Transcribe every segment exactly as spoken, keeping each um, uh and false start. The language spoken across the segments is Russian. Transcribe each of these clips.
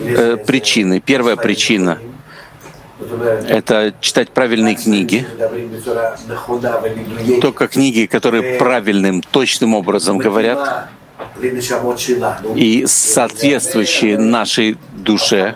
э, причины. Первая причина — это читать правильные книги, только книги, которые правильным, точным образом говорят и соответствующие нашей душе.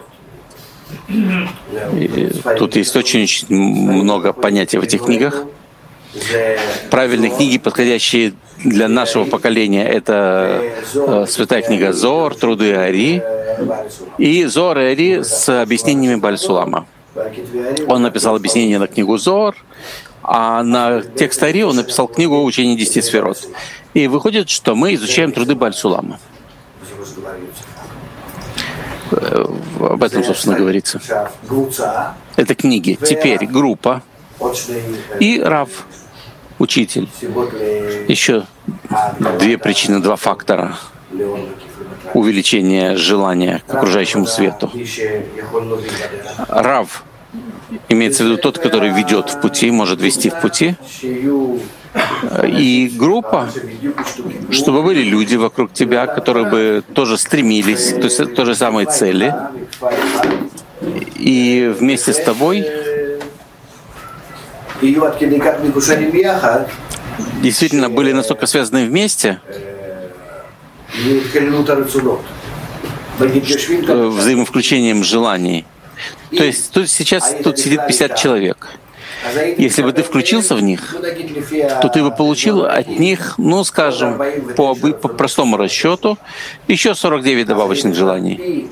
И тут есть очень-очень много понятий в этих книгах. Правильные книги, подходящие для нашего поколения, это э, святая книга Зоар, Труды Ари и Зоар и Ари с объяснениями Бааль Сулама. Он написал объяснение на книгу Зоар, а на текст Ари он написал книгу «Учение десяти сферот». И выходит, что мы изучаем труды Бааль Сулама. Об этом, собственно, говорится. Это книги. Теперь группа и Рав, учитель. Еще две причины, два фактора увеличения желания к окружающему свету. Рав имеется в виду тот, который ведет в пути, может вести в пути. И группа, чтобы были люди вокруг тебя, которые бы тоже стремились к той, той же самой цели. И вместе с тобой действительно были настолько связаны вместе, взаимовключением желаний. То есть тут сейчас тут сидит пятьдесят человек. Если бы ты включился в них, то ты бы получил от них, ну, скажем, по, по простому расчету, еще сорок девять добавочных желаний.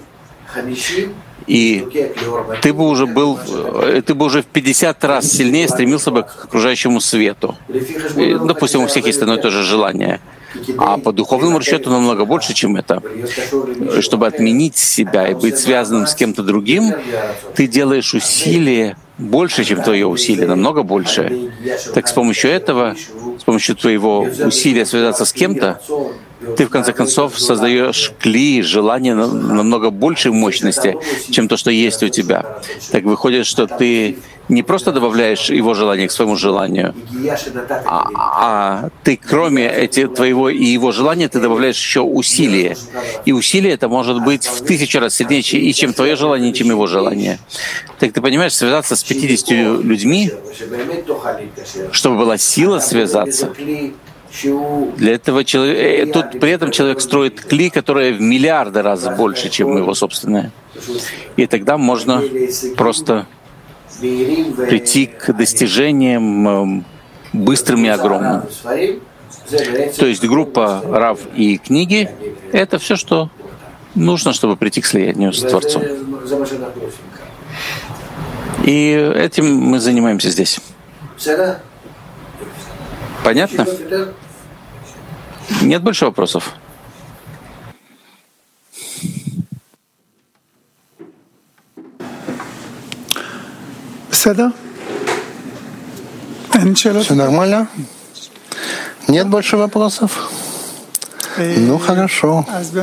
И ты бы уже был, ты бы уже в пятьдесят раз сильнее стремился бы к окружающему свету. И, допустим, у всех есть одно и то же желание. А по духовному расчету намного больше, чем это. Чтобы отменить себя и быть связанным с кем-то другим, ты делаешь усилия больше, чем твое усилие, намного больше. Так с помощью этого, с помощью твоего усилия связаться с кем-то, ты в конце концов создаешь кли, желание намного большей мощности, чем то, что есть у тебя. Так выходит, что ты не просто добавляешь его желание к своему желанию, а, а ты кроме эти, твоего и его желания, ты добавляешь еще усилие. И усилие это может быть в тысячу раз сильнее, и чем твое желание, чем его желание. Так ты понимаешь, связаться с пятьюдесятью людьми, чтобы была сила связаться, для этого человек, тут при этом человек строит кли, которое в миллиарды раз больше, чем его собственное. И тогда можно просто прийти к достижениям быстрым и огромным. То есть группа Рав и книги — это все, что нужно, чтобы прийти к слиянию с Творцом. И этим мы занимаемся здесь. Понятно? Нет больше вопросов? Все нормально? Нет больше вопросов? Ну, хорошо.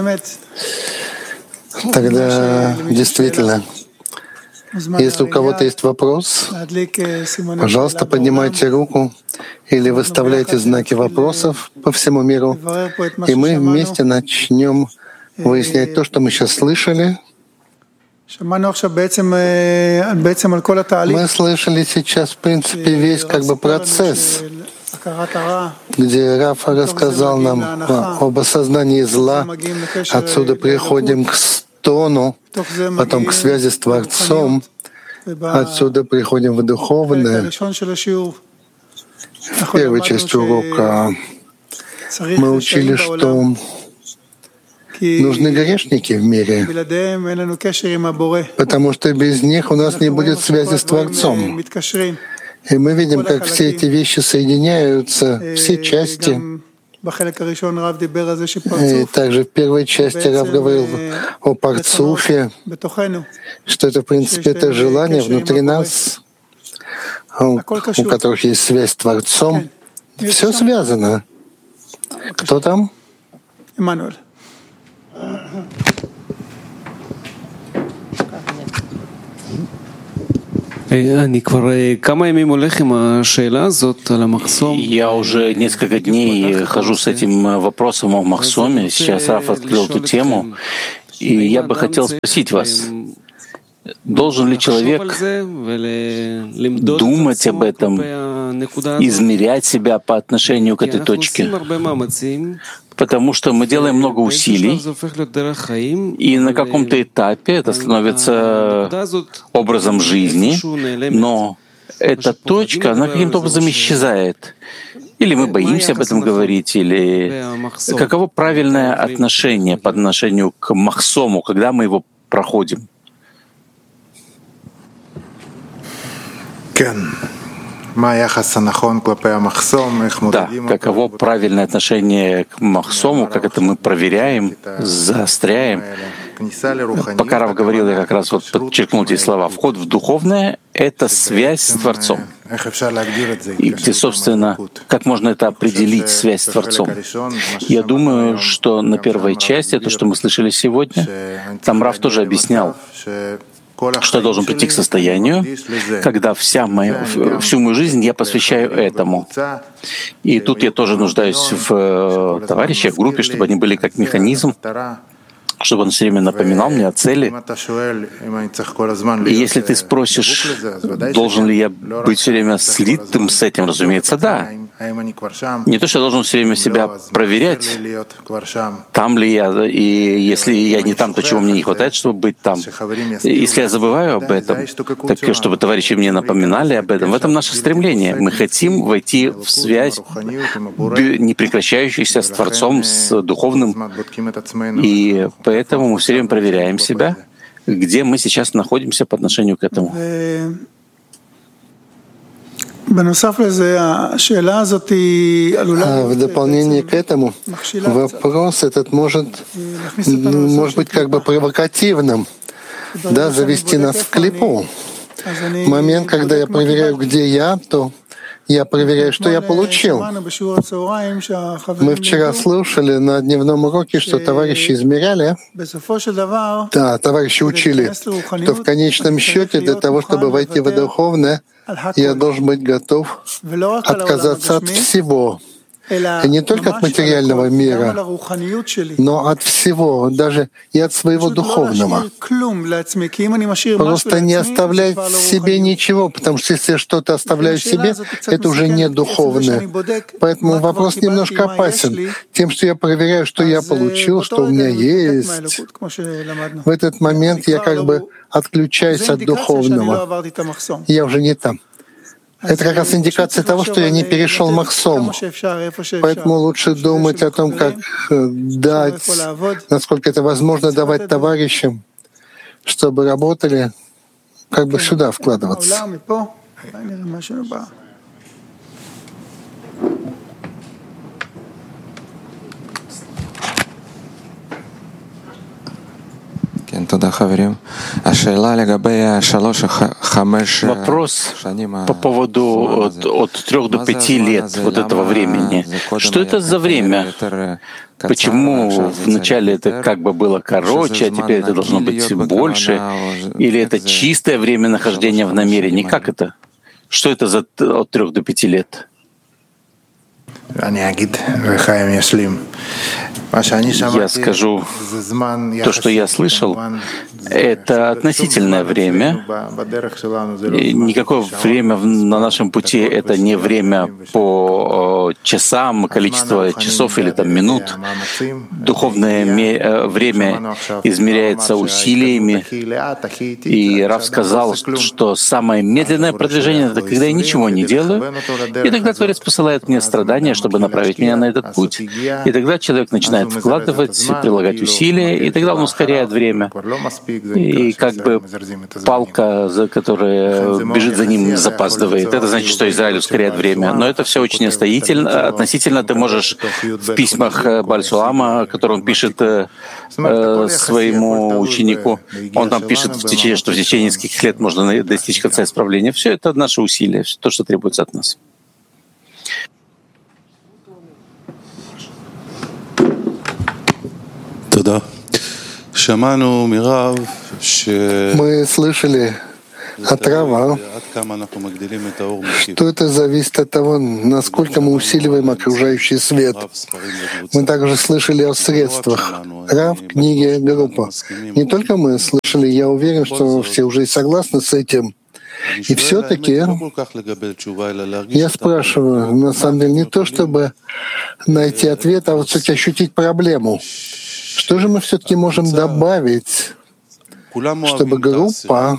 Тогда действительно, если у кого-то есть вопрос, пожалуйста, поднимайте руку или выставляйте знаки вопросов по всему миру, и мы вместе начнем выяснять то, что мы сейчас слышали. Мы слышали сейчас, в принципе, весь как бы процесс, где Рафа рассказал нам об осознании зла, отсюда приходим к стону, потом к связи с Творцом, отсюда приходим в духовное. В первой части урока мы учили, что нужны грешники в мире, потому что без них у нас не будет связи с Творцом. И мы видим, как все эти вещи соединяются, все части. И также в первой части Рав говорил о парцуфе, что это, в принципе, это желание внутри нас, у, у которых есть связь с Творцом. Все связано. Кто там? Эммануэль. Я уже несколько дней хожу с этим вопросом о Махсоме. Сейчас Раф открыл эту тему. И я бы хотел спросить вас, должен ли человек думать об этом, измерять себя по отношению к этой точке? Потому что мы делаем много усилий, и на каком-то этапе это становится образом жизни, но эта точка, она каким-то образом исчезает. Или мы боимся об этом говорить, или каково правильное отношение по отношению к махсому, когда мы его проходим? Да, каково правильное отношение к махсому, как это мы проверяем, заостряем. Пока Рав говорил, я как раз вот подчеркнул эти слова. Вход в духовное — это связь с Творцом. И где, собственно, как можно это определить, связь с Творцом? Я думаю, что на первой части, то, что мы слышали сегодня, там Рав тоже объяснял, что я должен прийти к состоянию, когда вся моя, всю мою жизнь я посвящаю этому. И тут я тоже нуждаюсь в товарищах, в группе, чтобы они были как механизм, чтобы он все время напоминал мне о цели. И если ты спросишь, должен ли я быть все время слитым с этим, разумеется, да. Не то, что я должен все время себя проверять, там ли я, и если я не там, то чего мне не хватает, чтобы быть там. Если я забываю об этом, так чтобы товарищи мне напоминали об этом, в этом наше стремление. Мы хотим войти в связь, непрекращающуюся с Творцом, с Духовным, и поэтому мы все время проверяем себя, где мы сейчас находимся по отношению к этому. А в дополнение к этому вопрос этот может, может быть как бы провокативным, да, завести нас в клипу. Момент, когда я проверяю, где я, то я проверяю, что я получил. Мы вчера слушали на дневном уроке, что товарищи измеряли, да, товарищи учили, что в конечном счете для того, чтобы войти в духовное, я должен быть готов отказаться от всего. И не только от материального мира, но от всего, даже и от своего духовного. Просто не оставлять себе ничего, потому что если я что-то оставляю себе, это уже не духовное. Поэтому вопрос немножко опасен. Тем, что я проверяю, что я получил, что у меня есть, в этот момент я как бы отключаюсь от духовного. Я уже не там. Это как раз индикация того, что я не перешел махсом. Поэтому лучше думать о том, как дать, насколько это возможно давать товарищам, чтобы работали, как бы сюда вкладываться. Вопрос по поводу от, от трех до пяти лет вот этого времени. Что это за время? Почему вначале это как бы было короче, а теперь это должно быть больше? Или это чистое время нахождения в намерении? Как это? Что это за от трех до пяти лет? Я скажу, то, что я слышал, это относительное время. И никакое время на нашем пути — это не время по часам, количество часов или там минут. Духовное время измеряется усилиями. И Рав сказал, что самое медленное продвижение — это когда я ничего не делаю, и тогда Творец посылает мне страдания, чтобы направить меня на этот путь. И тогда человек начинает вкладывать, прилагать усилия, и тогда он ускоряет время. И как бы палка, за которая бежит за ним, запаздывает. Это значит, что Израиль ускоряет время. Но это все очень относительно. Относительно ты можешь в письмах Бааль Сулама, которые он пишет э, своему ученику, он там пишет, в течение, что в течение нескольких лет можно достичь конца исправления. Все это наши усилия, все то, что требуется от нас. Мы слышали а трава, что это зависит от того, насколько мы усиливаем окружающий свет. Мы также слышали о средствах. Рав, книги, группа. Не только мы слышали, я уверен, что все уже и согласны с этим. И все-таки я спрашиваю, на самом деле, не то чтобы найти ответ, а вот все-таки ощутить проблему. Что же мы все-таки можем добавить, чтобы группа,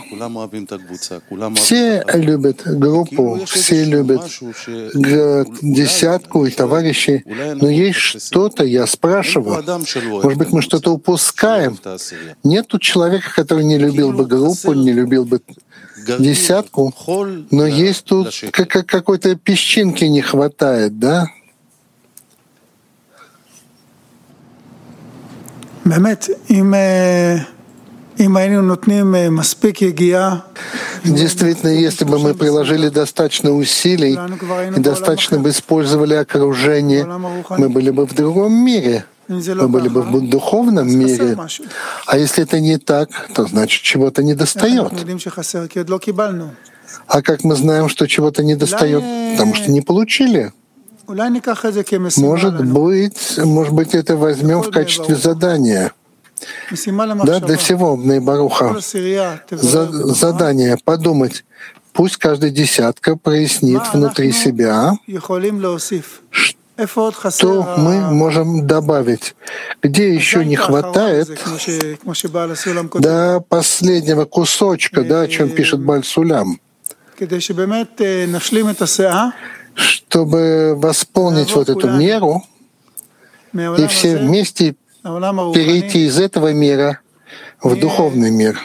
все любят группу, все любят десятку и товарищей, но есть что-то, я спрашиваю, может быть, мы что-то упускаем. Нету человека, который не любил бы группу, не любил бы десятку, но есть тут какой-то песчинки не хватает, да? Действительно, если бы мы приложили достаточно усилий и достаточно бы использовали окружение, мы были бы в другом мире, мы были бы в духовном мире. А если это не так, то значит чего-то недостает. А как мы знаем, что чего-то недостает? Потому что не получили. Может быть, может быть, это возьмем в качестве задания. Да, для всего, Баруха. Задание — подумать. Пусть каждая десятка прояснит внутри себя, что мы можем добавить, где еще не хватает до последнего кусочка, да, о чем пишет Бааль Сулям, чтобы восполнить вот эту меру и все вместе перейти из этого мира в духовный мир.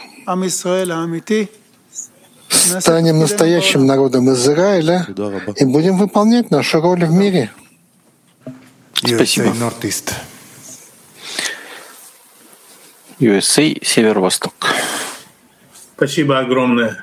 Станем настоящим народом Израиля и будем выполнять нашу роль в мире. Спасибо. ю эс эй, Северо-Восток. Спасибо огромное.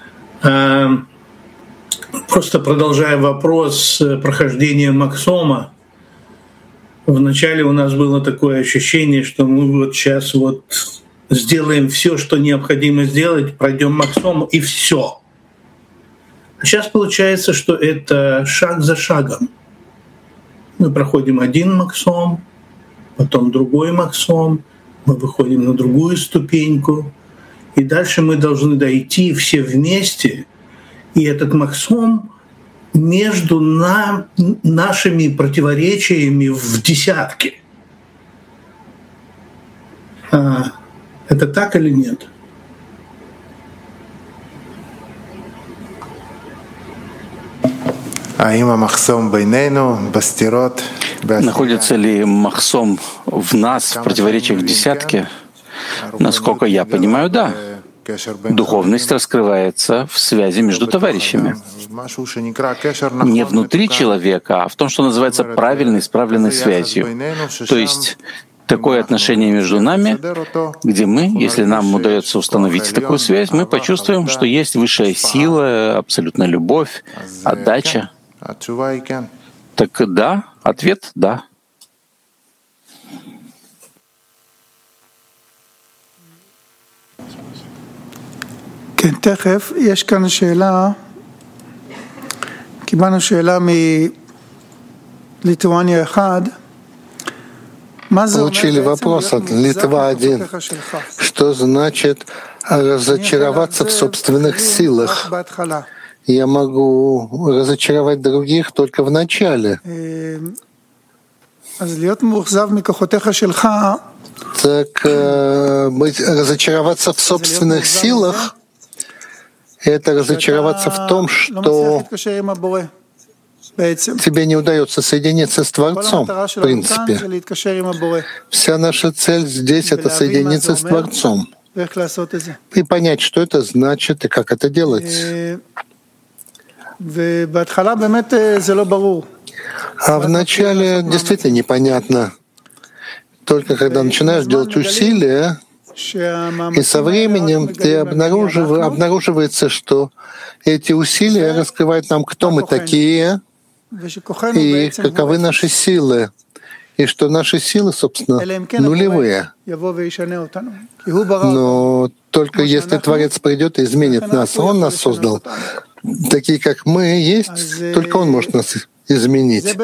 Просто продолжая вопрос прохождения Максома, вначале у нас было такое ощущение, что мы вот сейчас вот сделаем все, что необходимо сделать, пройдем Максом и все. А сейчас получается, что это шаг за шагом. Мы проходим один Максом, потом другой Максом, мы выходим на другую ступеньку, и дальше мы должны дойти все вместе, и этот Максом между на, нашими противоречиями в десятке. А, это так или нет? Находится ли махсом в нас, в противоречиях в десятке? Насколько я понимаю, да. Духовность раскрывается в связи между товарищами. Не внутри человека, а в том, что называется правильной, исправленной связью. То есть такое отношение между нами, где мы, если нам удается установить такую связь, мы почувствуем, что есть высшая сила, абсолютная любовь, отдача. Так да, ответ — да. כן, תכף, יש כאן שאלה, קיבלנו שאלה מליטואניה אחד, Получили вопрос от Литва один. Что значит разочароваться в собственных силах? Я могу разочаровать других только в начале. Так быть, разочароваться в собственных силах — это разочароваться в том, что тебе не удается соединиться с Творцом, в принципе. Вся наша цель здесь — это соединиться с Творцом и понять, что это значит и как это делать. А вначале действительно непонятно. Только когда начинаешь делать усилия, и со временем ты обнаружив... обнаруживается, что эти усилия раскрывают нам, кто мы такие и каковы наши силы, и что наши силы, собственно, нулевые. Но только если Творец придет и изменит нас. Он нас создал. Такие, как мы есть, только Он может нас изменить.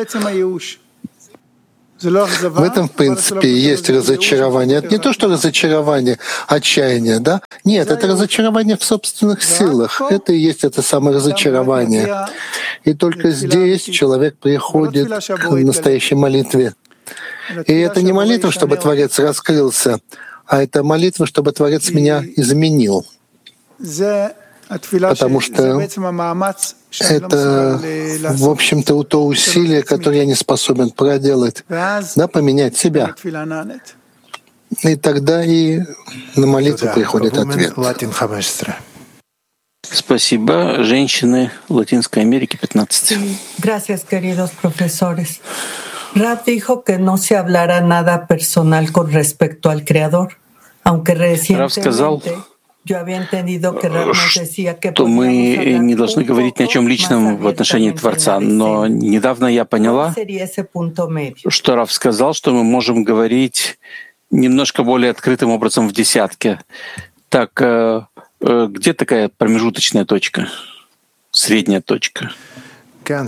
В этом, в принципе, есть разочарование. Это не то, что разочарование, отчаяние, да? Нет, это разочарование в собственных силах. Это и есть это самое разочарование. И только здесь человек приходит к настоящей молитве. И это не молитва, чтобы Творец раскрылся, а это молитва, чтобы Творец меня изменил. Потому что это, в общем-то, то усилие, которое я не способен проделать, да, поменять себя. И тогда и на молитву приходит ответ. Спасибо. Женщины Латинской Америки, пятнадцать. Gracias, queridos profesores. Rab dijo que no se hablara nada personal con respecto al Creador, aunque recientemente что мы не должны говорить ни о чем личном в отношении Творца. Но недавно я поняла, что Рав сказал, что мы можем говорить немножко более открытым образом в десятке. Так, где такая промежуточная точка, средняя точка? Ну,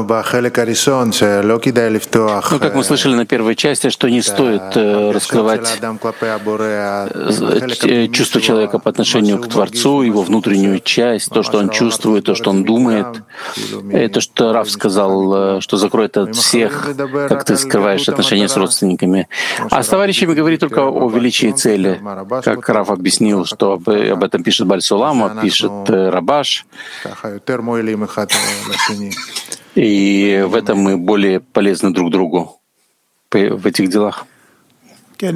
как мы слышали на первой части, что не стоит раскрывать чувство человека по отношению к Творцу, его внутреннюю часть, то, что он чувствует, то, что он думает. И то, что Рав сказал, что закроет от всех, как ты скрываешь отношения с родственниками. А с товарищами говорит только о величии цели. Как Рав объяснил, что об этом пишет Баль Сулама, пишет Рабаш. И в этом мы более полезны друг другу в этих делах. Да,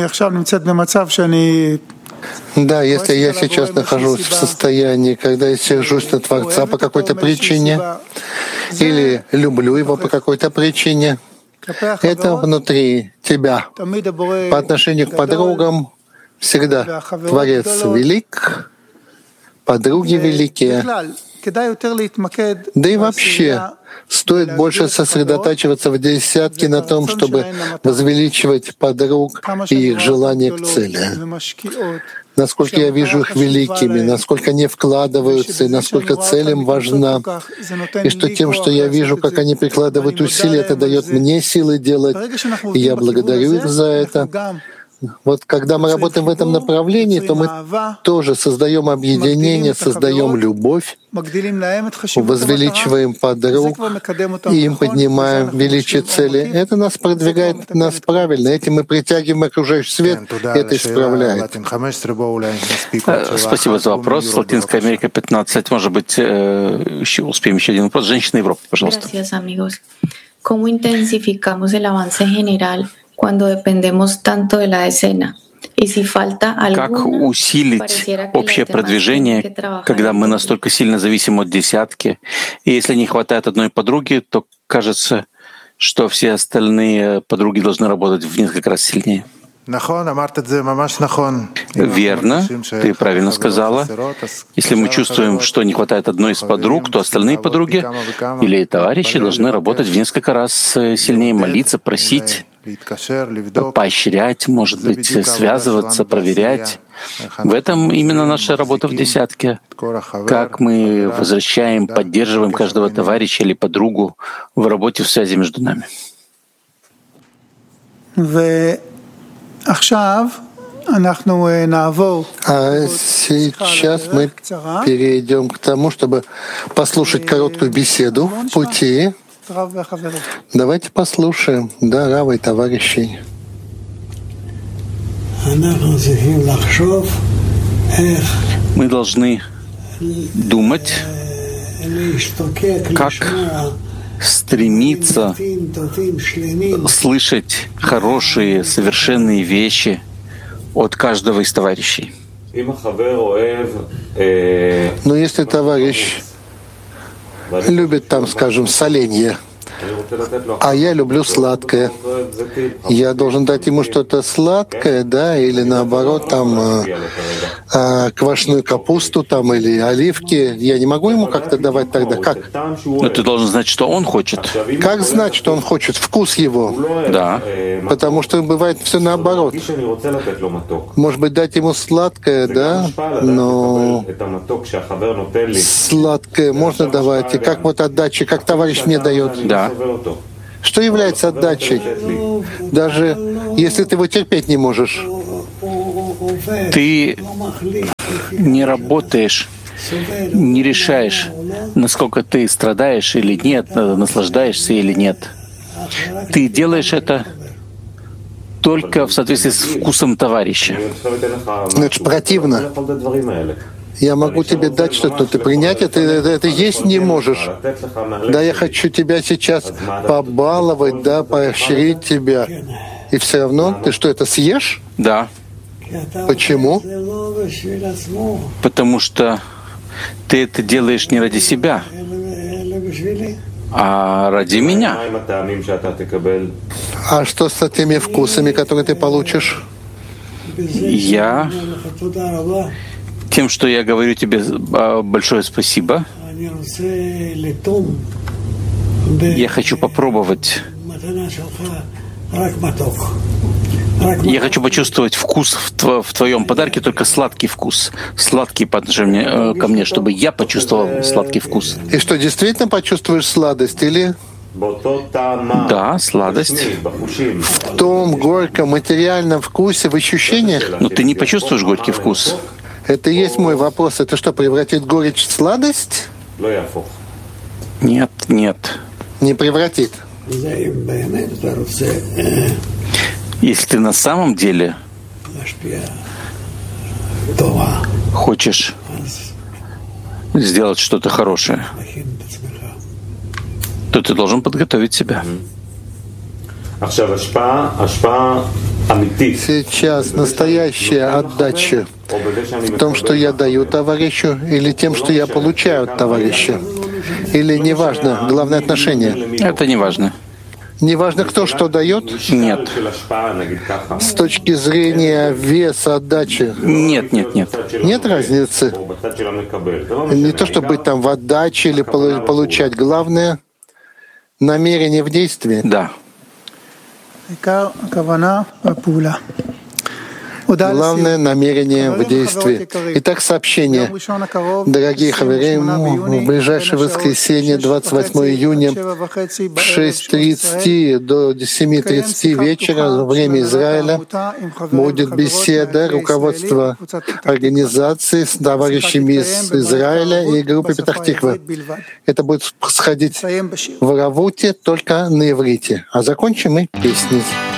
если я сейчас нахожусь в состоянии, когда я сержусь на Творца по какой-то причине или люблю Его по какой-то причине, это внутри тебя. По отношению к подругам всегда Творец велик, подруги великие. Да и вообще, стоит больше сосредотачиваться в десятке на том, чтобы возвеличивать подруг и их желание к цели. Насколько я вижу их великими, насколько они вкладываются, и насколько цель им важна. И что тем, что я вижу, как они прикладывают усилия, это дает мне силы делать, и я благодарю их за это. Вот когда мы работаем в этом направлении, то мы тоже создаем объединение, создаем любовь, возвеличиваем подруг, и им поднимаем величие цели. Это нас продвигает нас правильно. Этим мы притягиваем окружающий свет, это исправляет. Спасибо за вопрос. Латинская Америка, пятнадцать. Может быть, еще успеем еще один вопрос. Женщина Европы, пожалуйста. Cuando dependemos tanto de la escena. Как усилить общее продвижение, когда мы настолько сильно зависим от десятки? И если не хватает одной подруги, то кажется, что все остальные подруги должны работать в несколько раз сильнее. Верно, ты правильно сказала. Если мы чувствуем, что не хватает одной из подруг, то остальные подруги или товарищи должны работать в несколько раз сильнее, молиться, просить, поощрять, может быть, связываться, проверять. В этом именно наша работа в десятке. Как мы возвращаем, поддерживаем каждого товарища или подругу в работе, в связи между нами. А сейчас мы перейдем к тому, чтобы послушать короткую беседу в пути. Давайте послушаем, да, Рава и товарищей. Мы должны думать, как стремиться слышать хорошие, совершенные вещи от каждого из товарищей. Но если товарищ любит там, скажем, соленье, а я люблю сладкое. Я должен дать ему что-то сладкое, да, или наоборот, там э, э, квашеную капусту, там или оливки. Я не могу ему как-то давать тогда. Как? Но ты должен знать, что он хочет. Как знать, что он хочет? Вкус его. Да. Потому что бывает все наоборот. Может быть, дать ему сладкое, да, но сладкое можно давать. И как вот отдача, как товарищ мне дает. Да. Что является отдачей? Даже если ты его терпеть не можешь. Ты не работаешь, не решаешь, насколько ты страдаешь или нет, наслаждаешься или нет. Ты делаешь это только в соответствии с вкусом товарища. Ну, это же противно. Я могу тебе дать что-то, но ты принять это, это, это есть не можешь. Да, я хочу тебя сейчас побаловать, да, поощрить тебя. И все равно ты что, это съешь? Да. Почему? Потому что ты это делаешь не ради себя, а ради меня. А что с теми вкусами, которые ты получишь? Я тем, что я говорю тебе большое спасибо, я хочу попробовать. Я хочу почувствовать вкус в, тво, в твоем подарке, только сладкий вкус. Сладкий по отношению ко мне, чтобы я почувствовал сладкий вкус. И что, действительно почувствуешь сладость или... Да, сладость. В том горьком материальном вкусе, в ощущениях? Но ты не почувствуешь горький вкус. Это и есть мой вопрос. Это что, превратит горечь в сладость? Нет, нет. Не превратит. Если ты на самом деле хочешь сделать что-то хорошее, то ты должен подготовить себя. Сейчас настоящая отдача в том, что я даю товарищу, или тем, что я получаю от товарища? Или неважно, главное отношение? Это не важно. Неважно, кто что дает? Нет. С точки зрения веса отдачи? Нет, нет, нет. Нет разницы. Не то, чтобы быть там в отдаче или получать. Главное — намерение в действии. Да. Главное — намерение в действии. Итак, сообщение. Дорогие хаверим, в ближайшее воскресенье, двадцать восьмого июня, в шесть тридцать до семь тридцать вечера, время Израиля, будет беседа руководства организации с товарищами из Израиля и группы Петах-Тиква. Это будет происходить в Равуте, только на иврите. А закончим мы песней.